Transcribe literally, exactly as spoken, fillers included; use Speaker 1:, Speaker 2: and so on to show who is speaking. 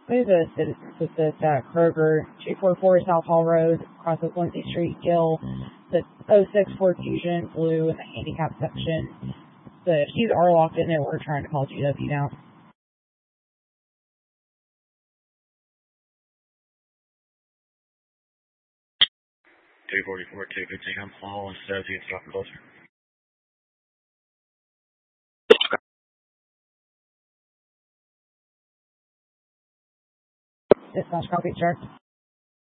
Speaker 1: Move this to this at Kroger, two forty-four South Hall Road, across of Quincy Street, Gill. The oh six Ford Fusion, blue in the handicap section. The keys are locked in there. We're trying to call G W now.
Speaker 2: two forty-four, two fifteen, I'm following seventeen, stop closer.
Speaker 1: Dispatch copy, sir.